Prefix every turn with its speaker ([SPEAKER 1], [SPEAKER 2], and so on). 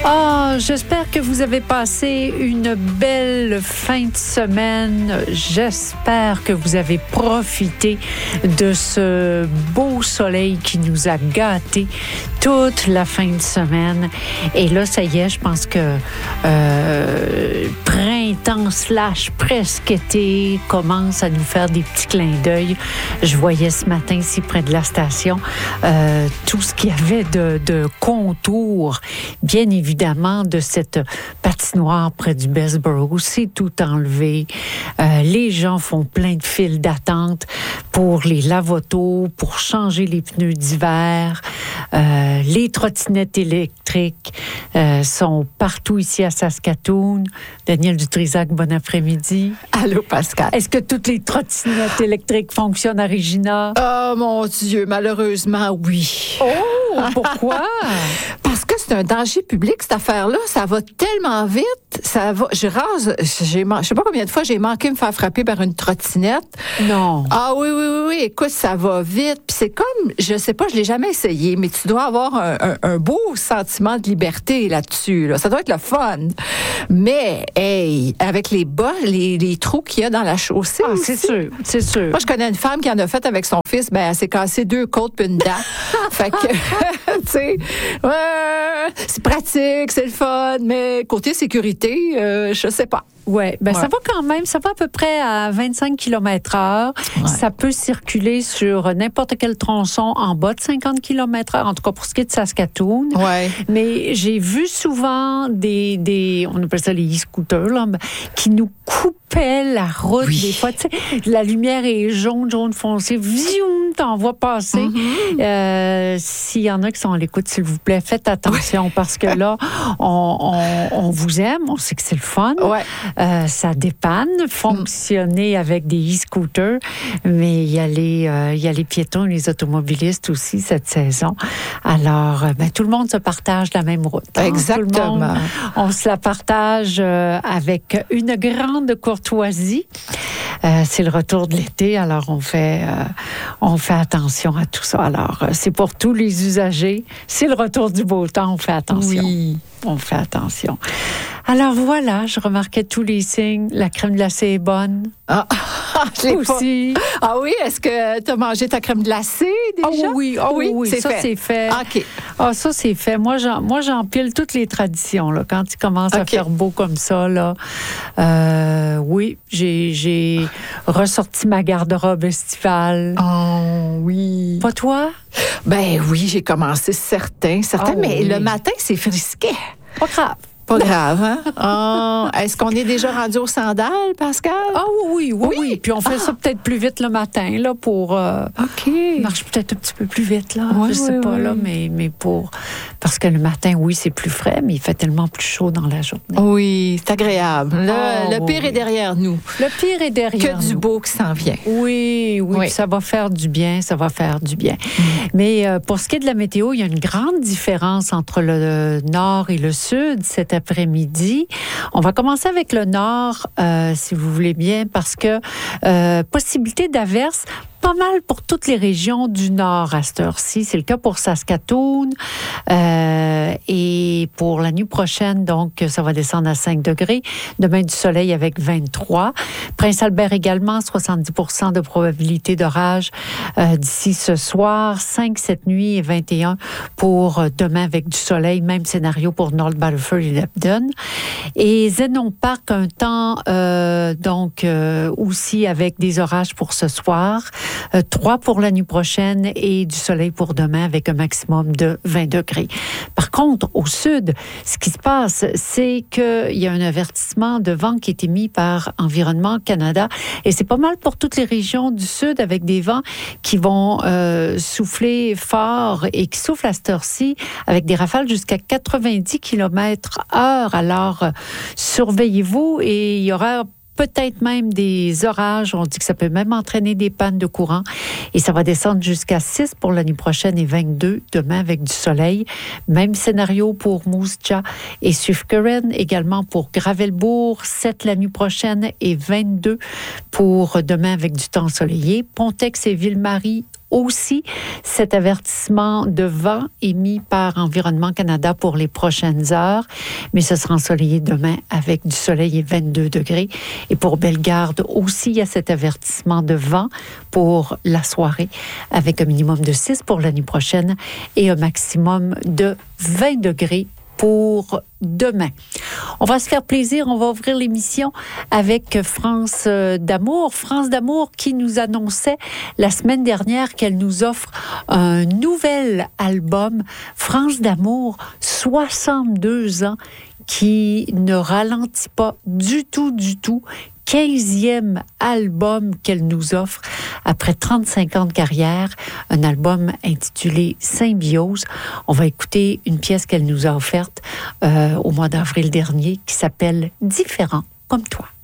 [SPEAKER 1] J'espère que vous avez passé une belle fin de semaine. J'espère que vous avez profité de ce beau soleil qui nous a gâtés toute la fin de semaine. Et là, ça y est, je pense que printemps / presque été commence à nous faire des petits clins d'œil. Je voyais ce matin ici près de la station tout ce qu'il y avait de contours, bien évidemment, de cette patinoire près du Bessborough. C'est tout enlevé. Les gens font plein de files d'attente pour les lave-autos, pour changer les pneus d'hiver. Les trottinettes électriques sont partout ici à Saskatoon. Daniel Dutrisac, bon après-midi.
[SPEAKER 2] Allô, Pascal.
[SPEAKER 1] Est-ce que toutes les trottinettes électriques fonctionnent à Regina?
[SPEAKER 2] Oh, mon Dieu, malheureusement, oui.
[SPEAKER 1] Oh, pourquoi?
[SPEAKER 2] Parce que c'est un danger public, cette affaire-là. Ça va tellement vite. Ça va. Je sais pas combien de fois j'ai manqué de me faire frapper par une trottinette.
[SPEAKER 1] Non.
[SPEAKER 2] Ah oui. Écoute, ça va vite. Puis c'est comme, je sais pas, je l'ai jamais essayé, mais tu dois avoir un beau sentiment de liberté là-dessus. Là. Ça doit être le fun. Mais, hey, avec les bas, les trous qu'il y a dans la chaussée.
[SPEAKER 1] Ah,
[SPEAKER 2] aussi.
[SPEAKER 1] c'est sûr.
[SPEAKER 2] Moi, je connais une femme qui en a fait avec son fils. Ben, elle s'est cassé 2 côtes puis une dent. Fait que, tu sais, ouais, c'est pratique, c'est le fun, mais côté sécurité, je sais pas.
[SPEAKER 1] Ouais. Ça va quand même. Ça va à peu près à 25 km/h.
[SPEAKER 2] Ouais.
[SPEAKER 1] Ça peut circuler sur n'importe quel tronçon en bas de 50 km/h, en tout cas pour ce qui est de Saskatoon.
[SPEAKER 2] Ouais.
[SPEAKER 1] Mais j'ai vu souvent des on appelle ça les e-scooters, là, qui nous coupaient la route.
[SPEAKER 2] Oui.
[SPEAKER 1] Des fois, tu sais, la lumière est jaune foncé, vium, t'en vois passer.
[SPEAKER 2] Mm-hmm.
[SPEAKER 1] S'il y en a qui sont à l'écoute, s'il vous plaît, faites attention parce que là, on vous aime, on sait que c'est le fun.
[SPEAKER 2] Ouais.
[SPEAKER 1] Ça dépanne, fonctionner avec des e-scooters, mais il y a les piétons et les automobilistes aussi cette saison. Alors, tout le monde se partage la même route. Hein?
[SPEAKER 2] Exactement.
[SPEAKER 1] Tout le monde, on se la partage avec une grande courtoisie. C'est le retour de l'été, alors on fait attention à tout ça. Alors, c'est pour tous les usagers. C'est le retour du beau temps, on fait attention.
[SPEAKER 2] Oui.
[SPEAKER 1] On fait attention. Alors voilà, je remarquais tous les signes. La crème glacée est bonne.
[SPEAKER 2] Ah, je l'ai
[SPEAKER 1] aussi.
[SPEAKER 2] pas. Ah oui, est-ce que tu as mangé ta crème glacée déjà?
[SPEAKER 1] Oui, ça c'est fait.
[SPEAKER 2] OK.
[SPEAKER 1] Ah, ça c'est fait. Moi, j'empile toutes les traditions là. Quand il commence à faire beau comme ça là, oui, j'ai ressorti ma garde-robe estivale.
[SPEAKER 2] Oh oui.
[SPEAKER 1] Pas toi?
[SPEAKER 2] Ben oui, j'ai commencé certains, mais le matin c'est frisquet.
[SPEAKER 1] Pas grave.
[SPEAKER 2] Pas grave, hein? Oh, est-ce qu'on est déjà rendu aux sandales, Pascal?
[SPEAKER 1] Ah oui. Puis on fait ça peut-être plus vite le matin, là, pour...
[SPEAKER 2] OK.
[SPEAKER 1] Marche peut-être un petit peu plus vite, là.
[SPEAKER 2] Ouais,
[SPEAKER 1] je sais pas, là, mais pour... Parce que le matin, oui, c'est plus frais, mais il fait tellement plus chaud dans la journée.
[SPEAKER 2] Oui, c'est agréable. Le pire est derrière nous.
[SPEAKER 1] Le pire est derrière
[SPEAKER 2] nous. Que du beau qui s'en vient.
[SPEAKER 1] Oui. Ça va faire du bien, Mais pour ce qui est de la météo, il y a une grande différence entre le nord et le sud cet après-midi. On va commencer avec le nord, si vous voulez bien, parce que possibilité d'averses pas mal pour toutes les régions du nord à cette heure-ci. C'est le cas pour Saskatoon. Et pour la nuit prochaine, donc, ça va descendre à 5 degrés. Demain, du soleil avec 23. Prince-Albert également, 70% de probabilité d'orage d'ici ce soir. 5 cette nuit et 21 pour demain avec du soleil. Même scénario pour North Battleford et Lambton. Et Zenon Park, un temps aussi avec des orages pour ce soir. 3 pour la nuit prochaine et du soleil pour demain avec un maximum de 20 degrés. Par contre, au sud, ce qui se passe, c'est qu'il y a un avertissement de vent qui est émis par Environnement Canada et c'est pas mal pour toutes les régions du sud avec des vents qui vont souffler fort et qui soufflent à cette heure-ci avec des rafales jusqu'à 90 km/h. Alors, surveillez-vous et il y aura peut-être même des orages. On dit que ça peut même entraîner des pannes de courant. Et ça va descendre jusqu'à 6 pour l'année prochaine et 22 demain avec du soleil. Même scénario pour Moose Jaw et Swift-Current, également pour Gravelbourg, 7 la nuit prochaine et 22 pour demain avec du temps ensoleillé. Pontex et Ville-Marie, aussi cet avertissement de vent émis par Environnement Canada pour les prochaines heures, mais ce sera ensoleillé demain avec du soleil et 22 degrés. Et pour Bellegarde aussi, il y a cet avertissement de vent pour la soirée avec un minimum de 6 pour la nuit prochaine et un maximum de 20 degrés pour demain. On va se faire plaisir, on va ouvrir l'émission avec France d'Amour. France d'Amour qui nous annonçait la semaine dernière qu'elle nous offre un nouvel album. France d'Amour, 62 ans, qui ne ralentit pas du tout, 15e album qu'elle nous offre après 35 ans de carrière, un album intitulé Symbiose. On va écouter une pièce qu'elle nous a offerte au mois d'avril dernier qui s'appelle Différent comme toi.